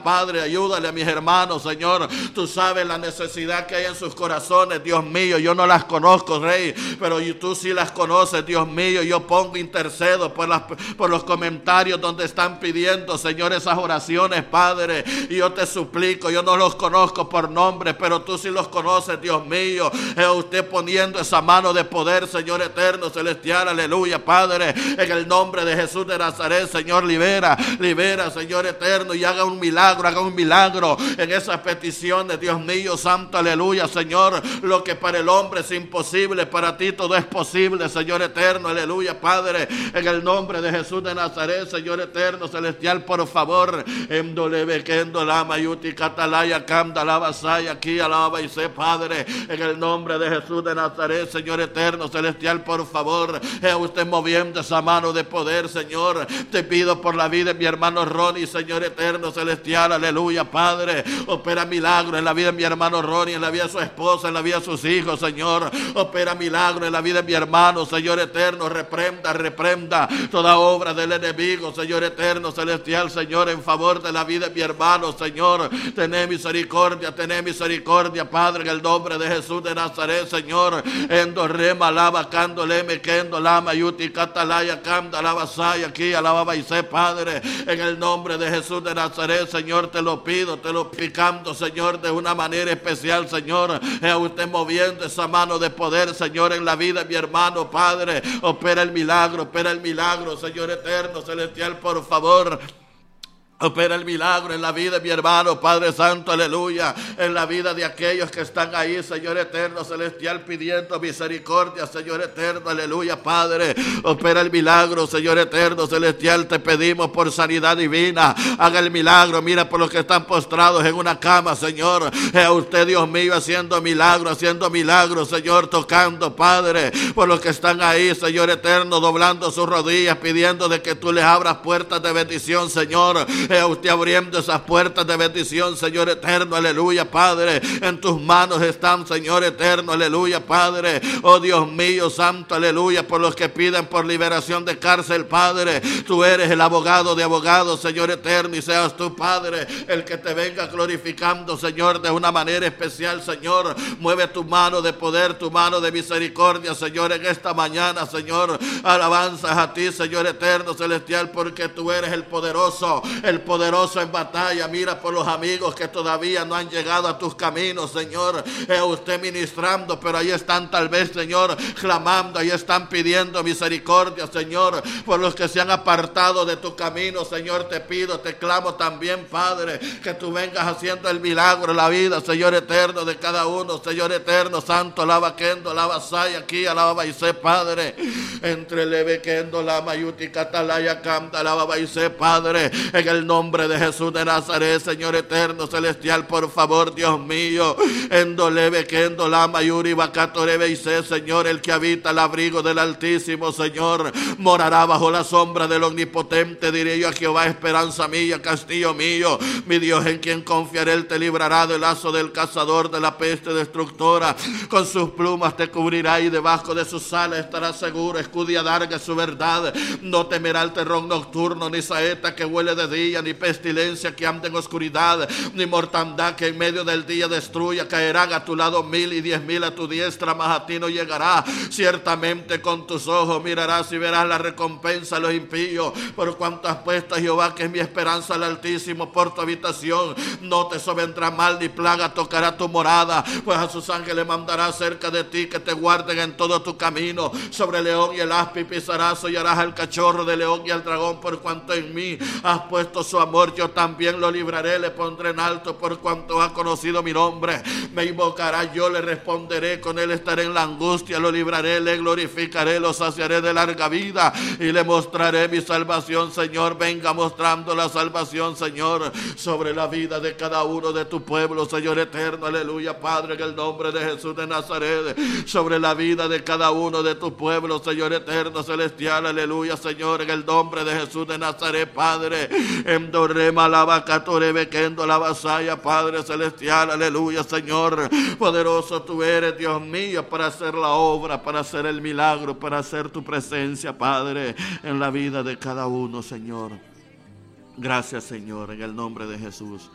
Padre, ayúdale a mis hermanos, Señor. Tú sabes la necesidad que hay en sus corazones, Dios mío. Yo no las conozco, Rey, pero tú sí las conoces, Dios mío. Yo intercedo por los comentarios donde están pidiendo, Señor, esas oraciones, Padre. Y yo te suplico, yo no los conozco por nombre, pero tú sí los conoces, Dios mío. Es usted poniendo esa mano de poder, Señor eterno, celestial, aleluya, Padre. En el nombre de Jesús de Nazaret, Señor, libera, Señor eterno, y haga un milagro en esas peticiones, Dios mío, santo, aleluya, Señor. Lo que para el hombre es imposible, para ti todo es posible, Señor eterno, aleluya, Padre. En el nombre de Jesús de Nazaret, Señor eterno, celestial, por favor, aquí alaba y sé, Padre. En el nombre de Jesús de Nazaret, Señor eterno, celestial, por favor, usted moviendo esa mano de poder, Señor. Te pido por la vida de mi hermano Ronnie, Señor eterno, celestial, aleluya, Padre. Opera milagro en la vida de mi hermano Ronnie, en la vida de su esposa, en la vida de sus hijos, Señor. Opera milagro en la vida de mi hermano, Señor eterno. Reprenda toda obra del enemigo, Señor eterno, celestial, Señor, en favor de la vida de mi hermano, Señor. Tené misericordia, Padre, en el nombre de Jesús de Nazaret, Señor. Endorrema, lava, candoleme, kendo, lama, yuti, catalaya, canda, lava, saya, aquí, alaba y sé, Padre. En el nombre de Jesús de Nazaret, Señor, te lo pido, te lo picando, Señor, de una manera especial, Señor. Usted moviendo esa mano de poder, Señor, en la vida de mi hermano, Padre. Opera el milagro, Señor eterno, celestial, por favor. Opera el milagro en la vida de mi hermano, Padre Santo, aleluya. En la vida de aquellos que están ahí, Señor eterno, celestial, pidiendo misericordia, Señor eterno, aleluya, Padre. Opera el milagro, Señor eterno, celestial. Te pedimos por sanidad divina. Haga el milagro, mira por los que están postrados en una cama, Señor. Usted, Dios mío, haciendo milagro, Señor, tocando, Padre. Por los que están ahí, Señor eterno, doblando sus rodillas, pidiendo de que tú les abras puertas de bendición, Señor. Usted abriendo esas puertas de bendición, Señor eterno, aleluya, Padre. En tus manos están, Señor eterno, aleluya, Padre. Oh Dios mío, santo, aleluya, por los que piden por liberación de cárcel, Padre. Tú eres el abogado de abogados, Señor eterno, y seas tú, Padre, el que te venga glorificando, Señor, de una manera especial, Señor. Mueve tu mano de poder, tu mano de misericordia, Señor, en esta mañana, Señor. Alabanzas a ti, Señor eterno, celestial, porque tú eres el poderoso en batalla. Mira por los amigos que todavía no han llegado a tus caminos, Señor. Usted ministrando, pero ahí están tal vez, Señor, clamando, ahí están pidiendo misericordia, Señor, por los que se han apartado de tu camino, Señor. Te pido, te clamo también, Padre, que tú vengas haciendo el milagro en la vida, Señor eterno, de cada uno, Señor eterno, santo, alaba kendo, alaba sai, aquí, alaba y sé, Padre. Entre leve kendo, la mayuti, catalaya, canta, alaba y sé, Padre. En el nombre de Jesús de Nazaret, Señor eterno, celestial, por favor, Dios mío. Endoleve, kendo, la mayuri, bacatorebe y sé, Señor, el que habita el abrigo del Altísimo, Señor, morará bajo la sombra del Omnipotente. Diré yo a Jehová, esperanza mía, castillo mío, mi Dios en quien confiaré. Él te librará del lazo del cazador, de la peste destructora. Con sus plumas te cubrirá y debajo de sus alas estarás seguro. Escudo y adarga su verdad. No temerá el terror nocturno, ni saeta que huele de día, ni pestilencia que anda en oscuridad, ni mortandad que en medio del día destruya. Caerán a tu lado 1000 y 10,000 a tu diestra, mas a ti no llegará. Ciertamente con tus ojos mirarás y verás la recompensa de los impíos, por cuanto has puesto a Jehová, que es mi esperanza, al Altísimo, por tu habitación. No te sobrevendrá mal ni plaga tocará tu morada, pues a sus ángeles mandará cerca de ti, que te guarden en todo tu camino. Sobre el león y el aspi pisarás, hollarás al cachorro de león y al dragón, por cuanto en mí has puesto su amor. Yo también lo libraré, le pondré en alto, por cuanto ha conocido mi nombre. Me invocará, yo le responderé, con él estaré en la angustia, lo libraré, le glorificaré, lo saciaré de larga vida y le mostraré mi salvación. Señor, venga mostrando la salvación, Señor, sobre la vida de cada uno de tu pueblo, Señor eterno, aleluya, Padre, en el nombre de Jesús de Nazaret, sobre la vida de cada uno de tu pueblo, Señor eterno, celestial, aleluya, Señor, en el nombre de Jesús de Nazaret, Padre. Endorrema la vacatorebe kendo la vasaya, Padre celestial, aleluya, Señor, poderoso tú eres, Dios mío, para hacer la obra, para hacer el milagro, para hacer tu presencia, Padre, en la vida de cada uno, Señor. Gracias, Señor, en el nombre de Jesús.